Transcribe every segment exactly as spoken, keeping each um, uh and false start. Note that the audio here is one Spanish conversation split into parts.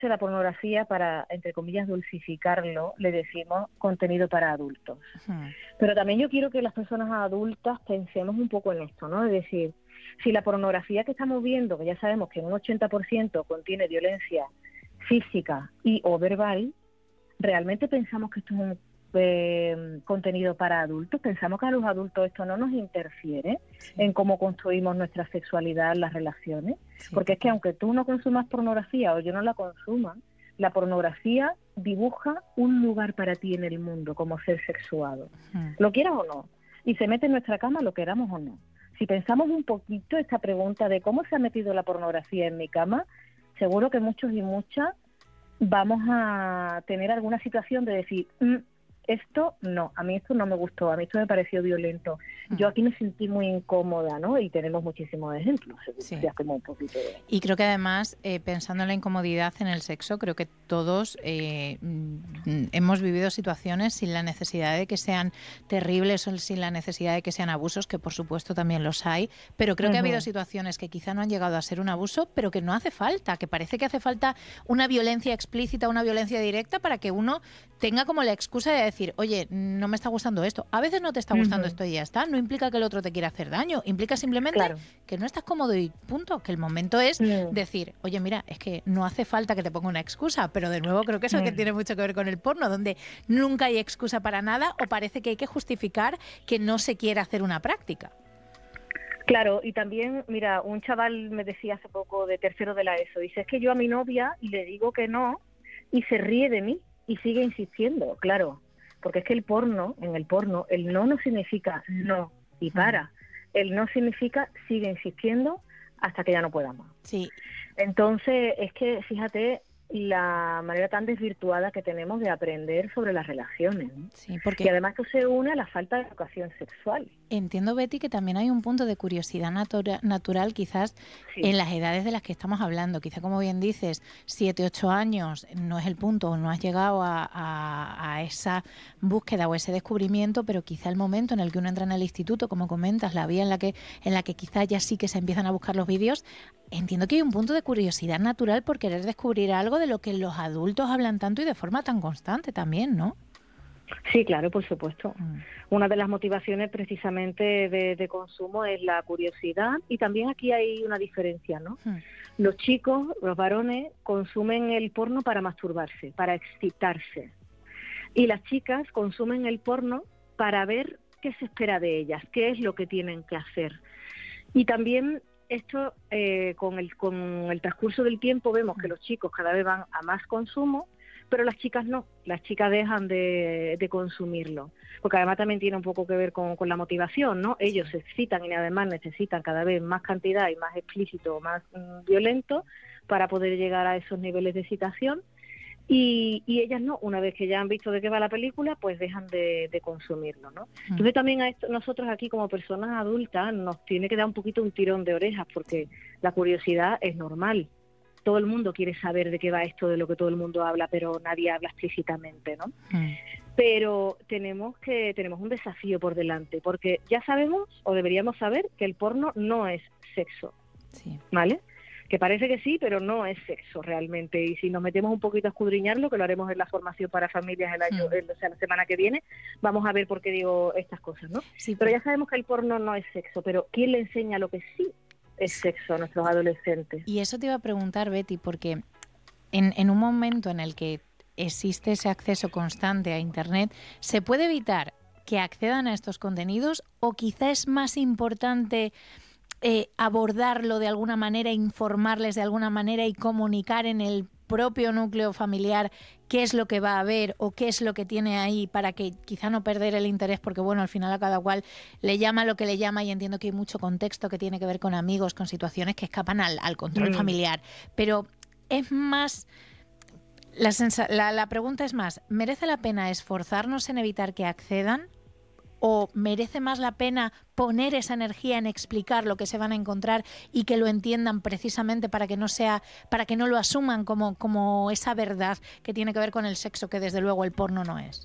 la pornografía, para, entre comillas, dulcificarlo, le decimos contenido para adultos. Uh-huh. Pero también yo quiero que las personas adultas pensemos un poco en esto, ¿no? Es decir, si la pornografía que estamos viendo, que ya sabemos que en un ochenta por ciento contiene violencia física y o verbal, ¿realmente pensamos que esto es un eh, contenido para adultos? ¿Pensamos que a los adultos esto no nos interfiere sí. en cómo construimos nuestra sexualidad, las relaciones? Sí, porque es que aunque tú no consumas pornografía o yo no la consuma, la pornografía dibuja un lugar para ti en el mundo como ser sexuado, hmm. lo quieras o no, y se mete en nuestra cama lo queramos o no. Si pensamos un poquito esta pregunta de cómo se ha metido la pornografía en mi cama, seguro que muchos y muchas vamos a tener alguna situación de decir, mm, esto no, a mí esto no me gustó, a mí esto me pareció violento, uh-huh. yo aquí me sentí muy incómoda, ¿no? Y tenemos muchísimos ejemplos, sí. si hacemos un poquito de... Y creo que además, eh, pensando en la incomodidad en el sexo, creo que todos eh, mm, hemos vivido situaciones sin la necesidad de que sean terribles o sin la necesidad de que sean abusos, que por supuesto también los hay, pero creo uh-huh. que ha habido situaciones que quizá no han llegado a ser un abuso, pero que no hace falta, que parece que hace falta una violencia explícita, una violencia directa para que uno tenga como la excusa de decir, oye, no me está gustando esto. A veces no te está gustando uh-huh. esto y ya está. No implica que el otro te quiera hacer daño. Implica simplemente claro. que no estás cómodo y punto. Que el momento es uh-huh. decir, oye, mira, es que no hace falta que te ponga una excusa. Pero de nuevo creo que eso uh-huh. que tiene mucho que ver con el porno, donde nunca hay excusa para nada o parece que hay que justificar que no se quiere hacer una práctica. Claro, y también, mira, un chaval me decía hace poco de tercero de la ESO, dice, es que yo a mi novia le digo que no y se ríe de mí y sigue insistiendo, claro. Porque es que el porno, en el porno, el no no significa no y para. El no significa sigue insistiendo hasta que ya no pueda más. Sí. Entonces, es que, fíjate, la manera tan desvirtuada que tenemos de aprender sobre las relaciones, ¿no? Sí, porque... Y además esto se une a la falta de educación sexual. Entiendo, Betty, que también hay un punto de curiosidad natura, natural quizás sí. en las edades de las que estamos hablando. Quizá, como bien dices, siete, ocho años no es el punto, no has llegado a, a, a esa búsqueda o ese descubrimiento, pero quizá el momento en el que uno entra en el instituto, como comentas, la vía en la que en la que quizá ya sí que se empiezan a buscar los vídeos, entiendo que hay un punto de curiosidad natural por querer descubrir algo de lo que los adultos hablan tanto y de forma tan constante también, ¿no? Sí, claro, por supuesto. Mm. Una de las motivaciones precisamente de, de consumo es la curiosidad y también aquí hay una diferencia, ¿no? Mm. Los chicos, los varones, consumen el porno para masturbarse, para excitarse. Y las chicas consumen el porno para ver qué se espera de ellas, qué es lo que tienen que hacer. Y también esto, eh, con, el, con el transcurso del tiempo, vemos que los chicos cada vez van a más consumo, pero las chicas no, las chicas dejan de, de consumirlo, porque además también tiene un poco que ver con, con la motivación, ¿no? Ellos se excitan y además necesitan cada vez más cantidad y más explícito, más mmm, violento para poder llegar a esos niveles de excitación y, y ellas no, una vez que ya han visto de qué va la película, pues dejan de, de consumirlo, ¿no? Mm. Entonces también a esto, nosotros aquí como personas adultas nos tiene que dar un poquito un tirón de orejas porque la curiosidad es normal. Todo el mundo quiere saber de qué va esto, de lo que todo el mundo habla, pero nadie habla explícitamente, ¿no? Mm. Pero tenemos que tenemos un desafío por delante, porque ya sabemos, o deberíamos saber, que el porno no es sexo, sí. ¿vale? Que parece que sí, pero no es sexo realmente. Y si nos metemos un poquito a escudriñarlo, que lo haremos en la formación para familias el año, mm. el, o sea, la semana que viene, vamos a ver por qué digo estas cosas, ¿no? Sí, pero ya sabemos que el porno no es sexo, pero ¿quién le enseña lo que sí es sexo a nuestros adolescentes? Y eso te iba a preguntar, Betty, porque en, en un momento en el que existe ese acceso constante a Internet, ¿se puede evitar que accedan a estos contenidos o quizá es más importante eh, abordarlo de alguna manera, informarles de alguna manera y comunicar en el propio núcleo familiar qué es lo que va a haber o qué es lo que tiene ahí para que quizá no perder el interés, porque bueno, al final a cada cual le llama lo que le llama y entiendo que hay mucho contexto que tiene que ver con amigos, con situaciones que escapan al, al control mm. familiar, pero es más, la, sensa- la, la pregunta es más, ¿merece la pena esforzarnos en evitar que accedan? ¿O merece más la pena poner esa energía en explicar lo que se van a encontrar y que lo entiendan precisamente para que no sea, para que no lo asuman como, como esa verdad que tiene que ver con el sexo, que desde luego el porno no es?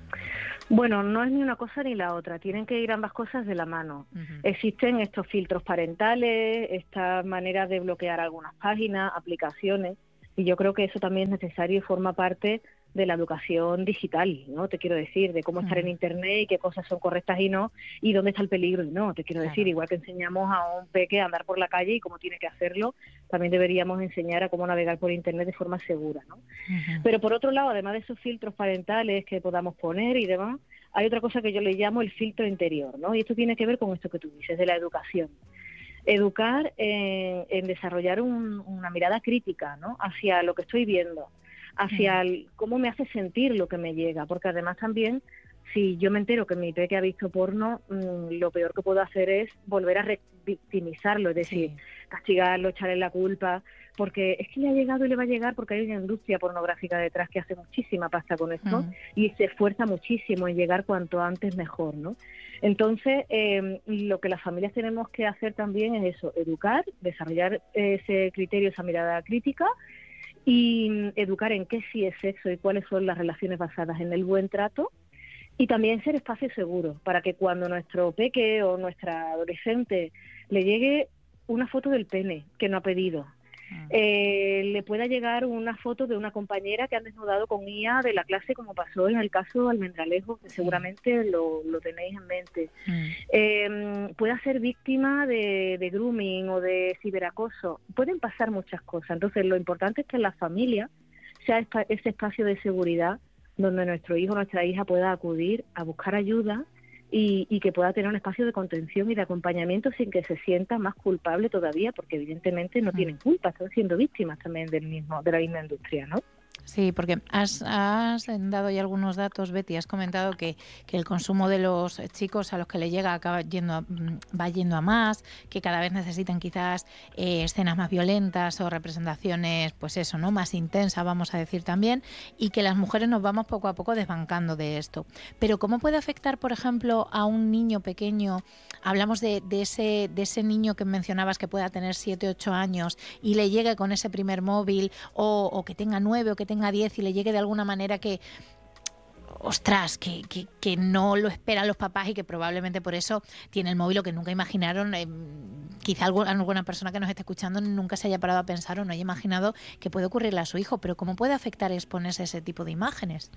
Bueno, no es ni una cosa ni la otra, tienen que ir ambas cosas de la mano. Uh-huh. Existen estos filtros parentales, estas maneras de bloquear algunas páginas, aplicaciones, Y yo creo que eso también es necesario y forma parte de la educación digital, ¿no? Te quiero decir, de cómo estar en Internet y qué cosas son correctas y no, y dónde está el peligro y no. Te quiero Claro. decir, igual que enseñamos a un peque a andar por la calle y cómo tiene que hacerlo, también deberíamos enseñar a cómo navegar por Internet de forma segura, ¿no? Uh-huh. Pero por otro lado, además de esos filtros parentales que podamos poner y demás, hay otra cosa que yo le llamo el filtro interior, ¿no? Y esto tiene que ver con esto que tú dices, de la educación. Educar en, en desarrollar un, una mirada crítica, ¿no? Hacia lo que estoy viendo, hacia el, cómo me hace sentir lo que me llega, porque además también, si yo me entero que mi peque ha visto porno, mmm, lo peor que puedo hacer es volver a revictimizarlo, es decir, sí. castigarlo, echarle la culpa, porque es que le ha llegado y le va a llegar porque hay una industria pornográfica detrás que hace muchísima pasta con esto mm. y se esfuerza muchísimo en llegar cuanto antes mejor, ¿no? Entonces, eh, lo que las familias tenemos que hacer también es eso, educar, desarrollar ese criterio, esa mirada crítica, y educar en qué sí es sexo y cuáles son las relaciones basadas en el buen trato, y también ser espacios seguros para que cuando nuestro peque o nuestra adolescente le llegue una foto del pene que no ha pedido, eh, le pueda llegar una foto de una compañera que han desnudado con I A de la clase, como pasó en el caso de Almendralejo, que sí. seguramente lo, lo tenéis en mente, mm. eh, pueda ser víctima de, de grooming o de ciberacoso. Pueden pasar muchas cosas. Entonces, lo importante es que la familia sea ese espacio de seguridad donde nuestro hijo o nuestra hija pueda acudir a buscar ayuda y, y que pueda tener un espacio de contención y de acompañamiento sin que se sienta más culpable todavía, porque evidentemente no tienen culpa, están siendo víctimas también del mismo de la misma industria, ¿no? Sí, porque has, has dado ya algunos datos, Betty, has comentado que, que el consumo de los chicos a los que le llega acaba yendo a, va yendo a más, que cada vez necesitan quizás eh, escenas más violentas o representaciones, pues eso, ¿no? Más intensas, vamos a decir también, y que las mujeres nos vamos poco a poco desbancando de esto. Pero ¿cómo puede afectar, por ejemplo, a un niño pequeño? Hablamos de, de, ese, de ese niño que mencionabas que pueda tener siete, ocho años y le llegue con ese primer móvil, o, o que tenga nueve o que tenga diez y le llegue de alguna manera que, ostras, que, que, que no lo esperan los papás y que probablemente por eso tiene el móvil o que nunca imaginaron, eh, quizá alguna, alguna persona que nos esté escuchando nunca se haya parado a pensar o no haya imaginado que puede ocurrirle a su hijo, pero ¿cómo puede afectar exponerse a ese tipo de imágenes?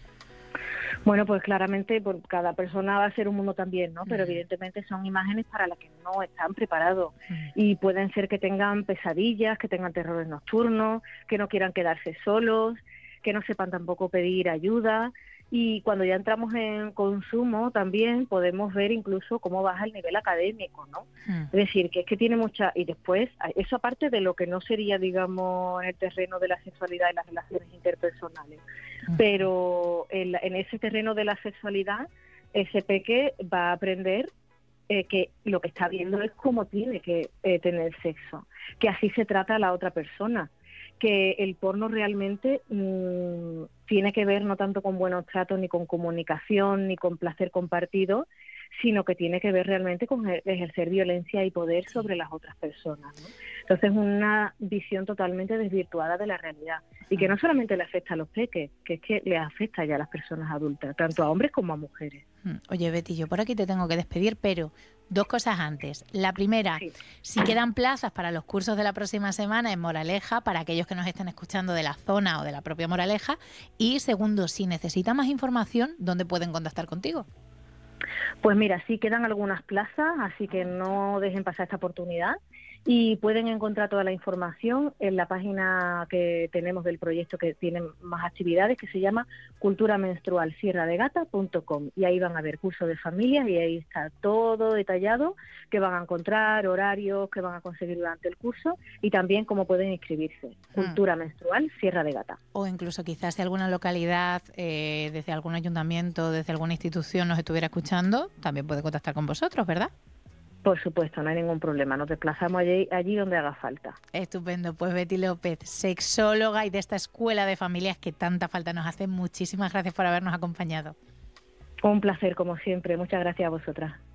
Bueno, pues claramente por cada persona va a ser un mundo también, ¿no? Pero mm. evidentemente son imágenes para las que no están preparados mm. y pueden ser que tengan pesadillas, que tengan terrores nocturnos, que no quieran quedarse solos, que no sepan tampoco pedir ayuda, y cuando ya entramos en consumo también podemos ver incluso cómo baja el nivel académico, ¿no? Mm. Es decir, que es que tiene mucha... Y después, eso aparte de lo que no sería, digamos, en el terreno de la sexualidad y las relaciones interpersonales, mm. pero en, en ese terreno de la sexualidad, ese peque va a aprender eh, que lo que está viendo es cómo tiene que eh, tener sexo, que así se trata a la otra persona, que el porno realmente mmm, tiene que ver no tanto con buenos tratos, ni con comunicación, ni con placer compartido, sino que tiene que ver realmente con ejercer violencia y poder sobre las otras personas, ¿no? Entonces, una visión totalmente desvirtuada de la realidad, y que no solamente le afecta a los peques, que es que le afecta ya a las personas adultas, tanto a hombres como a mujeres. Oye, Betty, yo por aquí te tengo que despedir, pero dos cosas antes. La primera, sí. si quedan plazas para los cursos de la próxima semana en Moraleja, para aquellos que nos estén escuchando de la zona o de la propia Moraleja. Y segundo, si necesitan más información, ¿dónde pueden contactar contigo? Pues mira, sí quedan algunas plazas, así que no dejen pasar esta oportunidad. Y pueden encontrar toda la información en la página que tenemos del proyecto, que tiene más actividades, que se llama cultura menstrual sierra de gata punto com, y ahí van a ver cursos de familias y ahí está todo detallado, que van a encontrar, horarios que van a conseguir durante el curso y también cómo pueden inscribirse. Hmm. Cultura menstrual Sierra de Gata. O incluso quizás de alguna localidad, eh, desde algún ayuntamiento, desde alguna institución nos estuviera escuchando, también puede contactar con vosotros, ¿verdad? Por supuesto, no hay ningún problema, nos desplazamos allí, allí donde haga falta. Estupendo, pues Betty López, sexóloga y de esta escuela de familias que tanta falta nos hace, muchísimas gracias por habernos acompañado. Un placer, como siempre, muchas gracias a vosotras.